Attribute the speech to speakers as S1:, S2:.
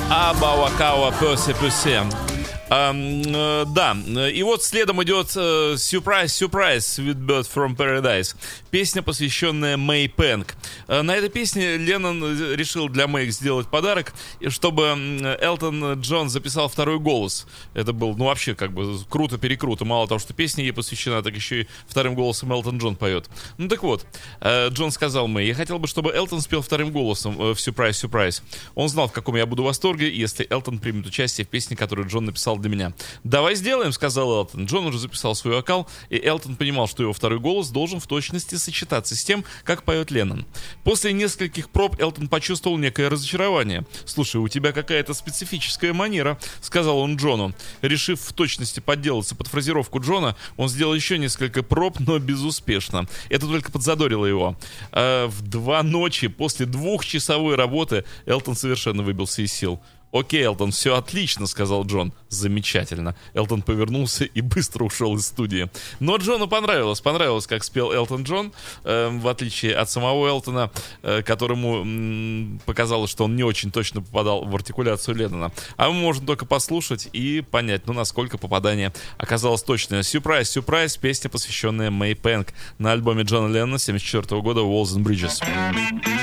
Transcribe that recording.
S1: Аба Вакава Пёсе Пёсе. Да, и вот следом идет Surprise, Surprise with Bird from Paradise. Песня, посвященная Мэй Пэнк. На этой песне Леннон решил для Мэй сделать подарок, чтобы Элтон Джон записал второй голос. Это был, ну, вообще, как бы, круто-перекруто. Мало того, что песня ей посвящена, так еще и вторым голосом Элтон Джон поет. Ну, так вот, Джон сказал Мэй: я хотел бы, чтобы Элтон спел вторым голосом в Surprise, Surprise. Он знал, в каком я буду в восторге, если Элтон примет участие в песне, которую Джон написал для меня. «Давай сделаем», — сказал Элтон. Джон уже записал свой вокал, и Элтон понимал, что его второй голос должен в точности сочетаться с тем, как поет Леннон. После нескольких проб Элтон почувствовал некое разочарование. «Слушай, у тебя какая-то специфическая манера», — сказал он Джону. Решив в точности подделаться под фразировку Джона, он сделал еще несколько проб, но безуспешно. Это только подзадорило его. В 2 ночи после 2-часовой работы Элтон совершенно выбился из сил. «Окей, Элтон, все отлично», — сказал Джон. «Замечательно». Элтон повернулся и быстро ушел из студии. Но Джону понравилось, как спел Элтон Джон, в отличие от самого Элтона, которому показалось, что он не очень точно попадал в артикуляцию Леннона. А мы можем только послушать и понять, насколько попадание оказалось точное. «Surprise, Surprise», песня, посвященная Мэй Пэнк, на альбоме Джона Леннона 1974 года «Walls and Bridges».